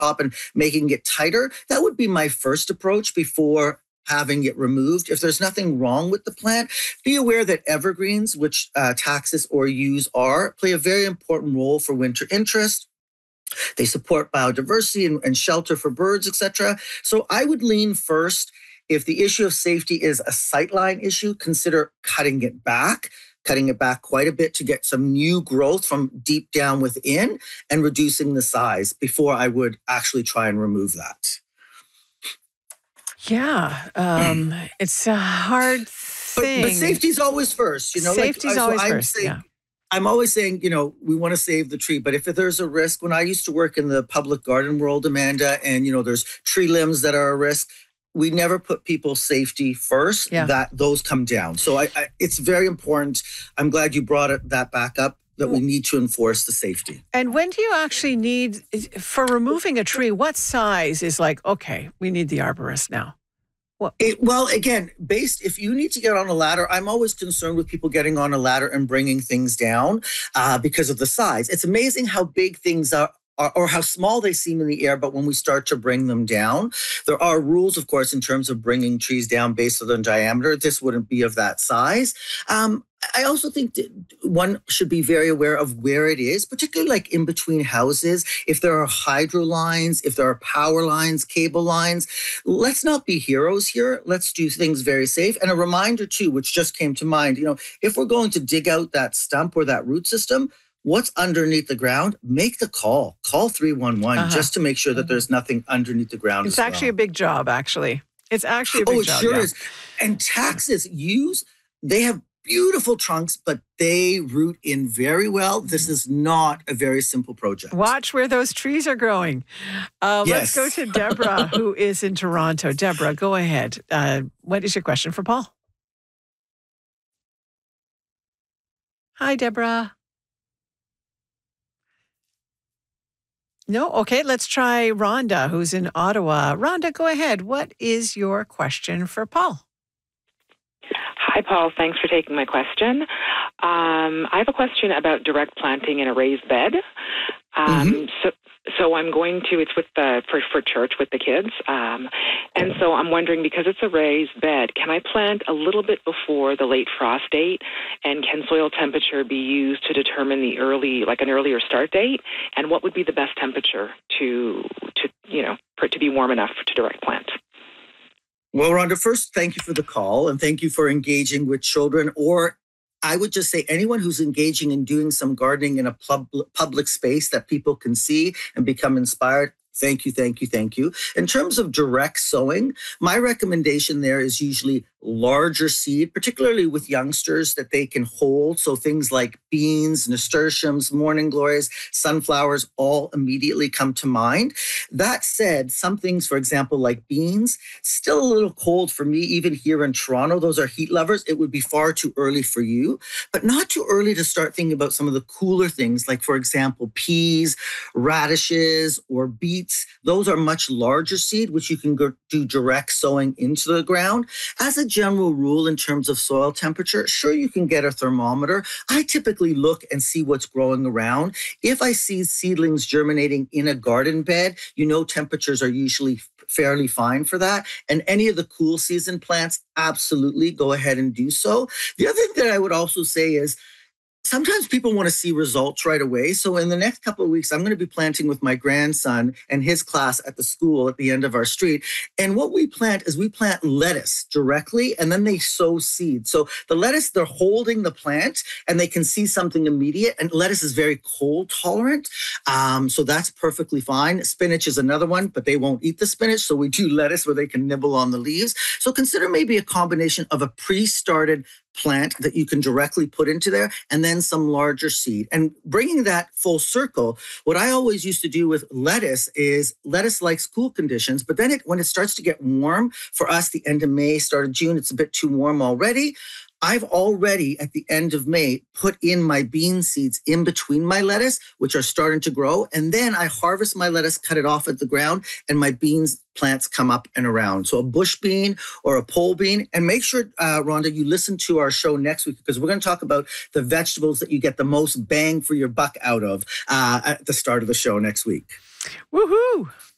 top and making it tighter. That would be my first approach before having it removed. If there's nothing wrong with the plant, be aware that evergreens, which taxus or yews are, play a very important role for winter interest. They support biodiversity and shelter for birds, etc. So I would lean first. If the issue of safety is a sightline issue, consider cutting it back quite a bit to get some new growth from deep down within and reducing the size before I would actually try and remove that. Yeah, it's a hard thing. But safety's always first, Safety's always first, yeah. I'm always saying, we want to save the tree, but if there's a risk, when I used to work in the public garden world, Amanda, and, there's tree limbs that are a risk, we never put people's safety first, that those come down. So it's very important. I'm glad you brought that back up, that we need to enforce the safety. And when do you actually need, for removing a tree, what size is like, okay, we need the arborist now? Again, if you need to get on a ladder, I'm always concerned with people getting on a ladder and bringing things down because of the size. It's amazing how big things are or how small they seem in the air, but when we start to bring them down, there are rules, of course, in terms of bringing trees down based on the diameter. This wouldn't be of that size. I also think that one should be very aware of where it is, particularly like in between houses. If there are hydro lines, if there are power lines, cable lines, let's not be heroes here. Let's do things very safe. And a reminder too, which just came to mind, if we're going to dig out that stump or that root system, what's underneath the ground, make the call. Call 311 just to make sure that there's nothing underneath the ground. It's actually a big job, actually. It's actually a big job. Oh, it sure is. And taxus, they have beautiful trunks, but they root in very well. This is not a very simple project. Watch where those trees are growing. Let's go to Deborah, who is in Toronto. Deborah, go ahead. What is your question for Paul? Hi, Deborah. No? Okay, let's try Rhonda, who's in Ottawa. Rhonda, go ahead. What is your question for Paul? Hi, Paul. Thanks for taking my question. I have a question about direct planting in a raised bed. So I'm going to, it's with for church with the kids. And so I'm wondering, because it's a raised bed, can I plant a little bit before the late frost date? And can soil temperature be used to determine an earlier start date? And what would be the best temperature for it to be warm enough to direct plant? Well, Rhonda, first, thank you for the call and thank you for engaging with children, or I would just say anyone who's engaging in doing some gardening in a public space that people can see and become inspired. Thank you, thank you, thank you. In terms of direct sowing, my recommendation there is usually larger seed, particularly with youngsters that they can hold. So things like beans, nasturtiums, morning glories, sunflowers, all immediately come to mind. That said, some things, for example, like beans, still a little cold for me, even here in Toronto. Those are heat lovers. It would be far too early for you, but not too early to start thinking about some of the cooler things, like, for example, peas, radishes, or beets. Those are much larger seed, which you can do direct sowing into the ground. As a general rule, in terms of soil temperature, sure, you can get a thermometer. I typically look and see what's growing around. If I see seedlings germinating in a garden bed, temperatures are usually fairly fine for that. And any of the cool season plants, absolutely go ahead and do so. The other thing that I would also say is, sometimes people want to see results right away. So in the next couple of weeks, I'm going to be planting with my grandson and his class at the school at the end of our street. And what we plant is we plant lettuce directly, and then they sow seeds. So the lettuce, they're holding the plant and they can see something immediate. And lettuce is very cold tolerant. So that's perfectly fine. Spinach is another one, but they won't eat the spinach. So we do lettuce where they can nibble on the leaves. So consider maybe a combination of a pre-started plant that you can directly put into there, and then some larger seed. And bringing that full circle, what I always used to do with lettuce is lettuce likes cool conditions, but then when it starts to get warm, for us, the end of May, start of June, it's a bit too warm already. I've already, at the end of May, put in my bean seeds in between my lettuce, which are starting to grow. And then I harvest my lettuce, cut it off at the ground, and my beans plants come up and around. So a bush bean or a pole bean. And make sure, Rhonda, you listen to our show next week, because we're going to talk about the vegetables that you get the most bang for your buck out of at the start of the show next week. Woohoo!